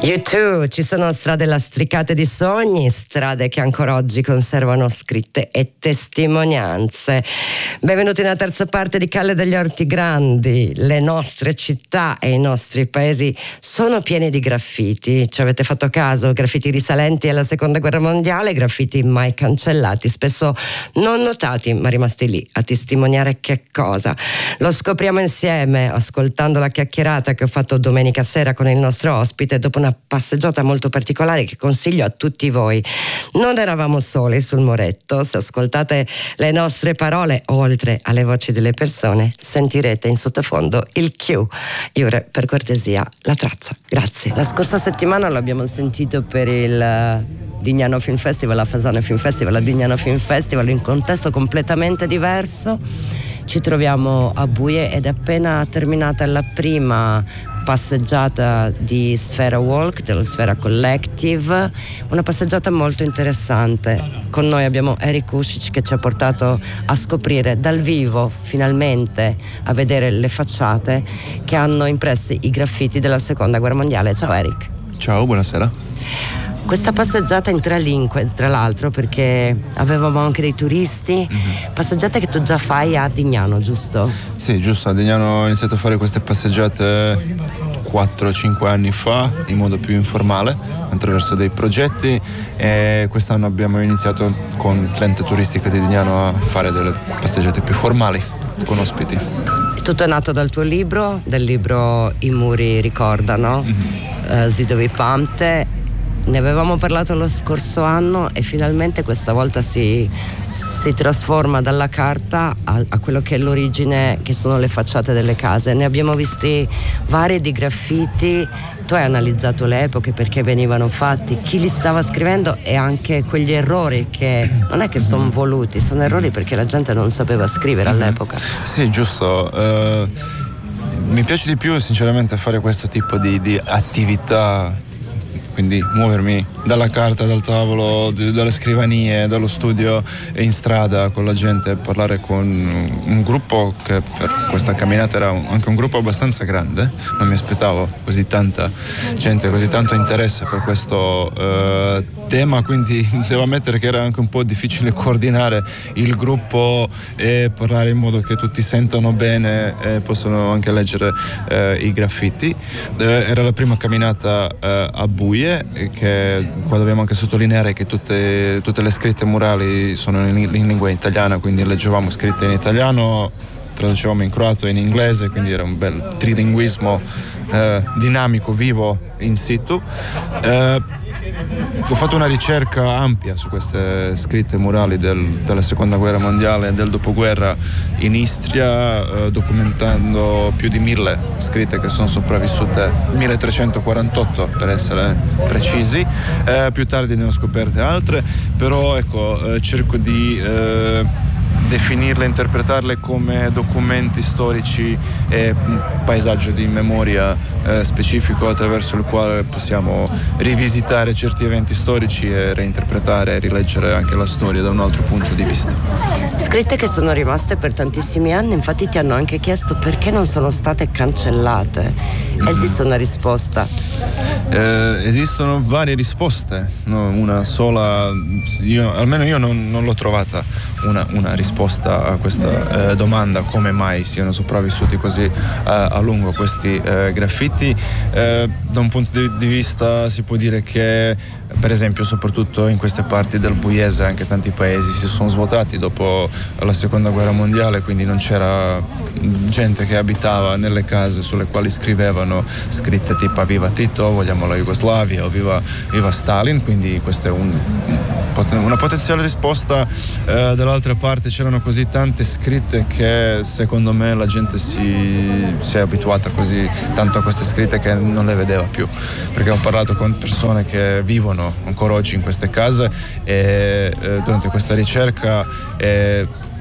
U2, ci sono strade lastricate di sogni, strade che ancora oggi conservano scritte e testimonianze. Benvenuti nella terza parte di Calle degli Orti Grandi. Le nostre città e i nostri paesi sono pieni di graffiti. Ci avete fatto caso? Graffiti risalenti alla Seconda Guerra Mondiale, graffiti mai cancellati, spesso non notati ma rimasti lì a testimoniare che cosa. Lo scopriamo insieme ascoltando la chiacchierata che ho fatto domenica sera con il nostro ospite dopo una passeggiata molto particolare che consiglio a tutti voi. Non eravamo soli sul muretto. Se ascoltate le nostre parole oltre alle voci delle persone sentirete in sottofondo il Q. Iure, per cortesia, la traccia. Grazie. La scorsa settimana l'abbiamo sentito per il Dignano Film Festival, la Fasano Film Festival, la Dignano Film Festival, in un contesto completamente diverso. Ci troviamo a Buie ed è appena terminata la prima passeggiata di Sfera Walk, dello Sfera Collective, una passeggiata molto interessante. Con noi abbiamo Eric Ušić che ci ha portato a scoprire dal vivo, finalmente, a vedere le facciate che hanno impressi i graffiti della Seconda Guerra Mondiale. Ciao Eric. Ciao, buonasera. Questa passeggiata in tre lingue, tra l'altro, perché avevamo anche dei turisti, passeggiate che tu già fai a Dignano, giusto? Sì, giusto, a Dignano ho iniziato a fare queste passeggiate 4-5 anni fa, in modo più informale, attraverso dei progetti, e quest'anno abbiamo iniziato con l'ente turistica di Dignano a fare delle passeggiate più formali, con ospiti. Tutto è nato dal tuo libro, del libro I muri ricordano, Zidovi Pamte. Ne avevamo parlato lo scorso anno e finalmente questa volta si trasforma dalla carta a quello che è l'origine, che sono le facciate delle case. Ne abbiamo visti vari di graffiti. Tu hai analizzato le epoche, perché venivano fatti, chi li stava scrivendo e anche quegli errori che non è che sono voluti, sono errori perché la gente non sapeva scrivere all'epoca. Sì, giusto. Mi piace di più sinceramente fare questo tipo di attività, quindi muovermi dalla carta, dal tavolo, dalle scrivanie, dallo studio e in strada con la gente, parlare con un gruppo che per questa camminata era anche un gruppo abbastanza grande. Non mi aspettavo così tanta gente, così tanto interesse per questo tema, quindi devo ammettere che era anche un po' difficile coordinare il gruppo e parlare in modo che tutti sentano bene e possono anche leggere i graffiti. Era la prima camminata a Buie, che qua dobbiamo anche sottolineare che tutte le scritte murali sono in lingua italiana, quindi leggevamo scritte in italiano, traducevamo in croato e in inglese, quindi era un bel trilinguismo dinamico, vivo, in situ. Ho fatto una ricerca ampia su queste scritte murali della Seconda Guerra Mondiale e del dopoguerra in Istria, documentando più di 1000 scritte che sono sopravvissute, 1348 per essere precisi. Più tardi ne ho scoperte altre, però ecco, cerco di definirle, interpretarle come documenti storici e un paesaggio di memoria specifico attraverso il quale possiamo rivisitare certi eventi storici e reinterpretare e rileggere anche la storia da un altro punto di vista. Scritte che sono rimaste per tantissimi anni, infatti ti hanno anche chiesto perché non sono state cancellate. Esiste una risposta? Esistono varie risposte, no, una sola, almeno io non l'ho trovata una risposta a questa domanda, come mai siano sopravvissuti così a lungo questi graffiti. Da un punto di vista si può dire che, per esempio, soprattutto in queste parti del Pugliese, anche tanti paesi si sono svuotati dopo la Seconda Guerra Mondiale, quindi non c'era gente che abitava nelle case sulle quali scrivevano scritte tipo viva Tito, vogliamo la Jugoslavia, o viva Stalin, quindi questa è una potenziale risposta. Dall'altra parte c'erano così tante scritte che secondo me la gente si è abituata così tanto a queste scritte che non le vedeva più, perché ho parlato con persone che vivono ancora oggi in queste case e durante questa ricerca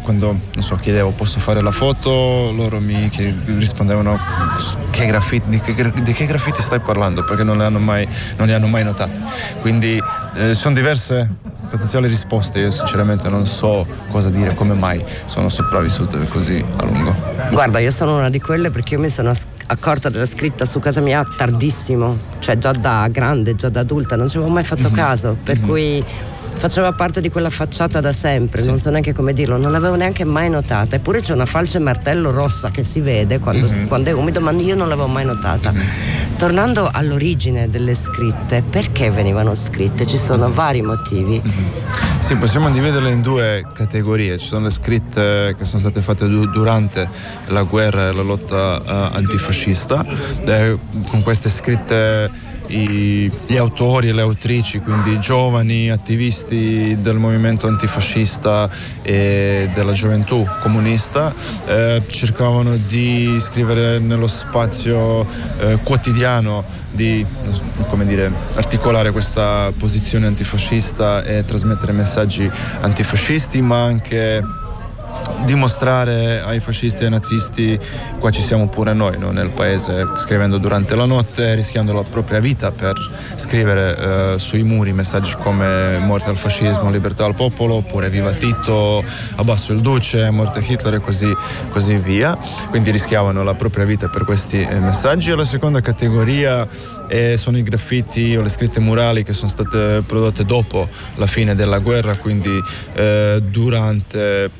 quando non so, chiedevo posso fare la foto, loro mi rispondevano di che graffiti stai parlando, perché non li hanno mai notati. Quindi sono diverse potenziali risposte. Io sinceramente non so cosa dire, come mai sono sopravvissute così a lungo. Guarda, io sono una di quelle, perché io mi sono accorta della scritta su casa mia tardissimo, cioè già da grande, già da adulta, non ci avevo mai fatto caso, per cui faceva parte di quella facciata da sempre, non so neanche come dirlo, non l'avevo neanche mai notata, eppure c'è una falce martello rossa che si vede quando è umido, ma io non l'avevo mai notata. Tornando all'origine delle scritte, perché venivano scritte? Ci sono vari motivi. Sì, possiamo dividerle in due categorie. Ci sono le scritte che sono state fatte durante la guerra e la lotta antifascista. Con queste scritte gli autori e le autrici, quindi giovani attivisti del movimento antifascista e della gioventù comunista, cercavano di scrivere nello spazio quotidiano, di articolare questa posizione antifascista e trasmettere messaggi antifascisti, ma anche dimostrare ai fascisti e ai nazisti qua ci siamo pure noi, no? Nel paese, scrivendo durante la notte, rischiando la propria vita per scrivere sui muri messaggi come morte al fascismo, libertà al popolo, oppure viva Tito, abbasso il duce, morte Hitler e così via. Quindi rischiavano la propria vita per questi messaggi. E la seconda categoria sono i graffiti o le scritte murali che sono state prodotte dopo la fine della guerra, quindi durante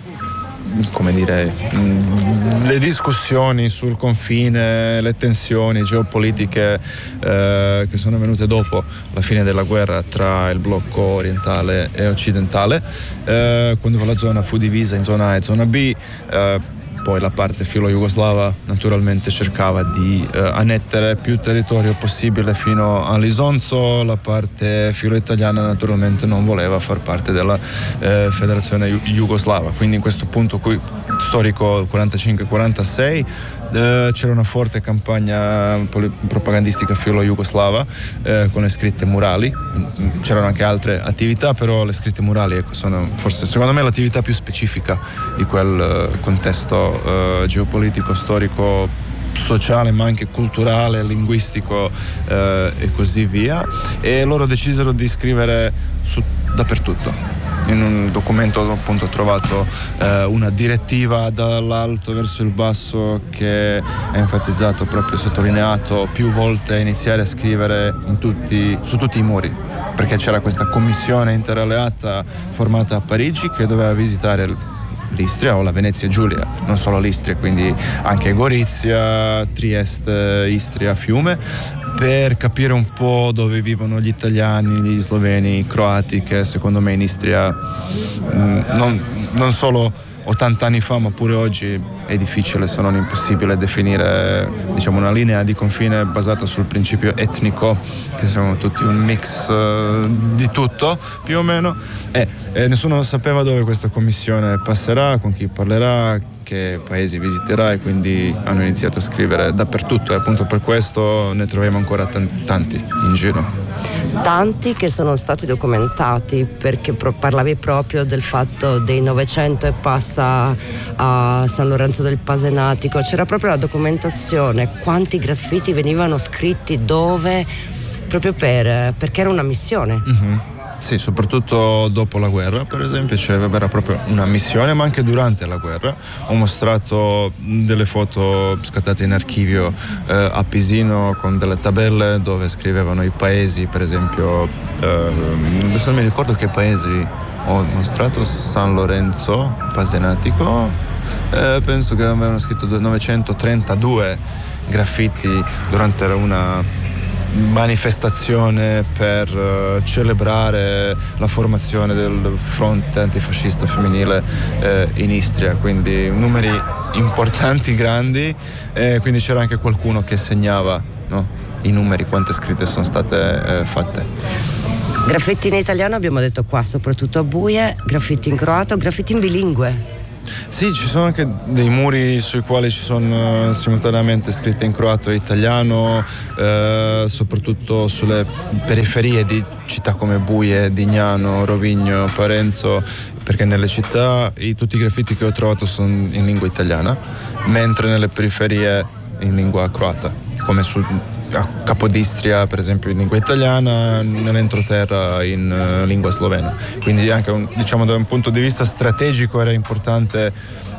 le discussioni sul confine, le tensioni geopolitiche che sono venute dopo la fine della guerra tra il blocco orientale e occidentale, quando la zona fu divisa in zona A e zona B. Poi la parte filo-jugoslava naturalmente cercava di annettere più territorio possibile fino all'Isonzo, la parte filo-italiana naturalmente non voleva far parte della federazione jugoslava. Quindi in questo punto storico 45-46 c'era una forte campagna propagandistica filo-jugoslava con le scritte murali. C'erano anche altre attività, però le scritte murali sono forse, secondo me, l'attività più specifica di quel contesto geopolitico, storico, sociale, ma anche culturale, linguistico e così via. E loro decisero di scrivere dappertutto. In un documento appunto ho trovato una direttiva dall'alto verso il basso che ha enfatizzato, proprio sottolineato più volte, iniziare a scrivere su tutti i muri, perché c'era questa commissione interalleata formata a Parigi che doveva visitare l'Istria o la Venezia Giulia, non solo l'Istria, quindi anche Gorizia, Trieste, Istria, Fiume, per capire un po' dove vivono gli italiani, gli sloveni, i croati, che secondo me in Istria non solo 80 anni fa, ma pure oggi è difficile, se non impossibile, definire una linea di confine basata sul principio etnico, che siamo tutti un mix di tutto più o meno, e nessuno sapeva dove questa commissione passerà, con chi parlerà, che paesi visiterà, e quindi hanno iniziato a scrivere dappertutto, e appunto per questo ne troviamo ancora tanti in giro. Tanti che sono stati documentati, perché parlavi proprio del fatto dei 900 e passa a San Lorenzo del Pasenatico, c'era proprio la documentazione, quanti graffiti venivano scritti dove, proprio perché era una missione. Sì, soprattutto dopo la guerra, per esempio, era proprio una missione, ma anche durante la guerra. Ho mostrato delle foto scattate in archivio a Pisino con delle tabelle dove scrivevano i paesi, per esempio, adesso non mi ricordo che paesi ho mostrato, San Lorenzo, Pasenatico, penso che avevano scritto 932 graffiti durante una manifestazione per celebrare la formazione del fronte antifascista femminile in Istria, quindi numeri importanti, grandi, quindi c'era anche qualcuno che segnava, no, i numeri, quante scritte sono state fatte. Graffiti in italiano abbiamo detto qua, soprattutto a Buie, graffiti in croato, graffiti in bilingue. Sì, ci sono anche dei muri sui quali ci sono simultaneamente scritte in croato e italiano, soprattutto sulle periferie di città come Buje, Dignano, Rovigno, Parenzo, perché nelle città tutti i graffiti che ho trovato sono in lingua italiana, mentre nelle periferie in lingua croata, come a Capodistria per esempio in lingua italiana, nell'entroterra in lingua slovena. Quindi anche diciamo da un punto di vista strategico era importante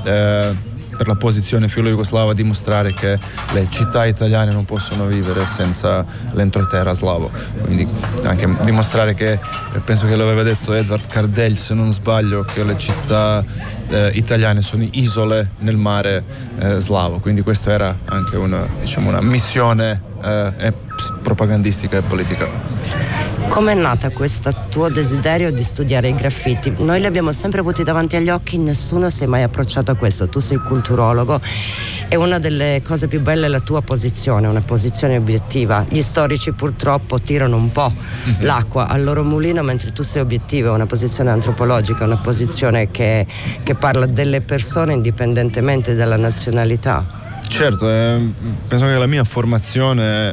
per la posizione filo-jugoslava dimostrare che le città italiane non possono vivere senza l'entroterra slavo. Quindi anche dimostrare che, penso che l'aveva detto Edvard Kardelj se non sbaglio, che le città italiane sono isole nel mare slavo. Quindi questa era anche una missione propagandistica e politica. Com'è nata questo tuo desiderio di studiare i graffiti? Noi li abbiamo sempre avuti davanti agli occhi, nessuno si è mai approcciato a questo. Tu sei culturologo e una delle cose più belle è la tua posizione, una posizione obiettiva. Gli storici purtroppo tirano un po' l'acqua al loro mulino, mentre tu sei obiettivo, una posizione antropologica, una posizione che parla delle persone indipendentemente dalla nazionalità. Certo, penso che la mia formazione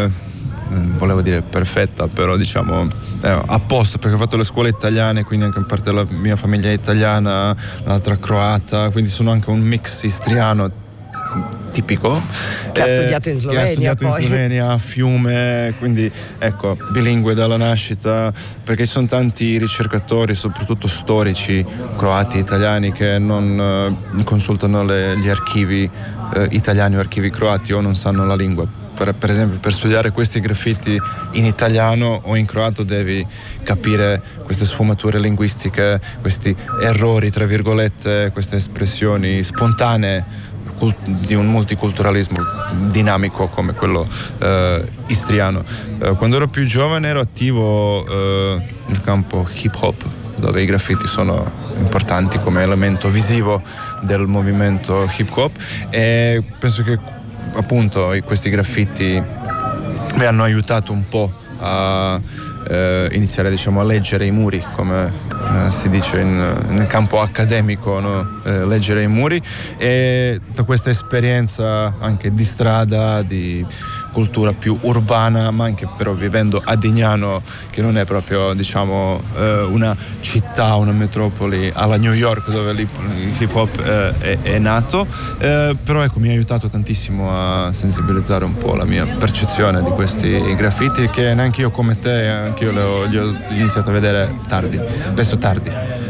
volevo dire perfetta, però diciamo a posto, perché ho fatto le scuole italiane, quindi anche in parte la mia famiglia è italiana, l'altra croata, quindi sono anche un mix istriano tipico. Che ha studiato in Slovenia, che ha studiato in Slovenia, a Fiume, quindi ecco, bilingue dalla nascita, perché ci sono tanti ricercatori, soprattutto storici, croati, italiani, che non consultano gli archivi italiani o archivi croati o non sanno la lingua. Per esempio, per studiare questi graffiti in italiano o in croato devi capire queste sfumature linguistiche, questi errori, tra virgolette, queste espressioni spontanee di un multiculturalismo dinamico come quello istriano. Quando ero più giovane ero attivo nel campo hip hop, dove i graffiti sono importanti come elemento visivo del movimento hip hop, e penso che appunto questi graffiti mi hanno aiutato un po' a iniziare, diciamo, a leggere i muri, come si dice nel campo accademico, no? Leggere i muri, e da questa esperienza anche di strada, di cultura più urbana, ma anche però vivendo a Dignano, che non è proprio, diciamo, una città, una metropoli alla New York dove l'hip hop è nato, però ecco, mi ha aiutato tantissimo a sensibilizzare un po' la mia percezione di questi graffiti, che neanche io come te, anche io li ho iniziato a vedere tardi, penso tardi,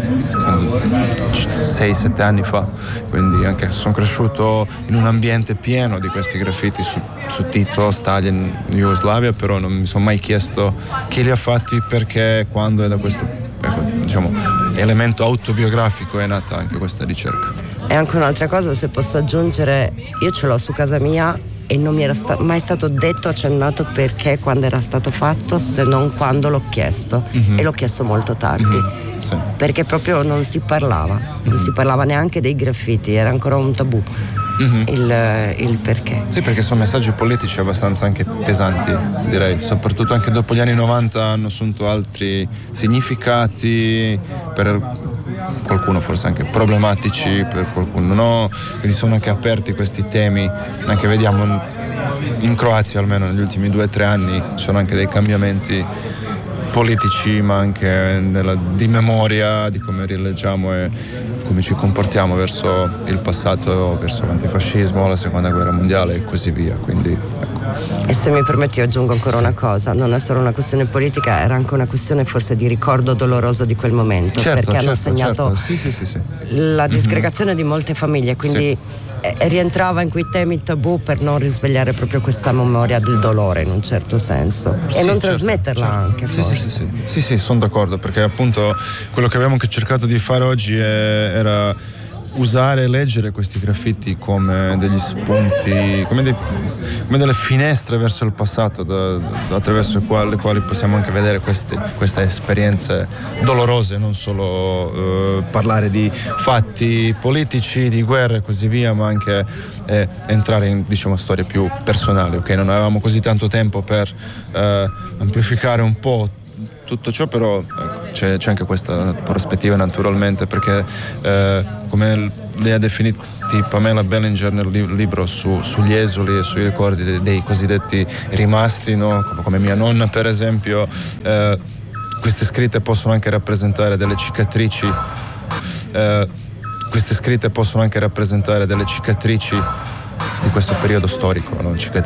6-7 anni fa, quindi anche sono cresciuto in un ambiente pieno di questi graffiti su Tito, Stalin, Jugoslavia, però non mi sono mai chiesto chi li ha fatti, perché quando è da questo, ecco, diciamo, elemento autobiografico è nata anche questa ricerca. E anche un'altra cosa, se posso aggiungere, io ce l'ho su casa mia e non mi era mai stato detto, accennato perché, quando era stato fatto, se non quando l'ho chiesto, e l'ho chiesto molto tardi, sì. Perché proprio non si parlava, non si parlava neanche dei graffiti, era ancora un tabù. Il perché. Sì, perché sono messaggi politici abbastanza anche pesanti, direi, soprattutto anche dopo gli anni 90 hanno assunto altri significati, per qualcuno forse anche problematici, per qualcuno no, quindi sono anche aperti questi temi. Anche vediamo in Croazia, almeno negli ultimi 2 o 3 anni, ci sono anche dei cambiamenti politici, ma anche di memoria, di come rileggiamo e come ci comportiamo verso il passato, verso l'antifascismo, la seconda guerra mondiale e così via. Quindi ecco. E se mi permetti, io aggiungo ancora una cosa: non è solo una questione politica, era anche una questione forse di ricordo doloroso di quel momento, perché hanno segnato sì. la disgregazione di molte famiglie, quindi rientrava in quei temi tabù per non risvegliare proprio questa memoria del dolore, in un certo senso, e non trasmetterla anche. Sì, sono d'accordo, perché appunto quello che abbiamo cercato di fare oggi era usare e leggere questi graffiti come degli spunti, come delle finestre verso il passato, attraverso le quali possiamo anche vedere queste esperienze dolorose, non solo parlare di fatti politici, di guerre e così via, ma anche entrare in, diciamo, storie più personali. Ok, non avevamo così tanto tempo per amplificare un po' tutto ciò, però ecco, c'è anche questa prospettiva naturalmente, perché come lei ha definito Pamela Bellinger nel libro sugli esuli e sui ricordi dei cosiddetti rimasti, no? Come mia nonna per esempio, queste scritte possono anche rappresentare delle cicatrici, di questo periodo storico, no?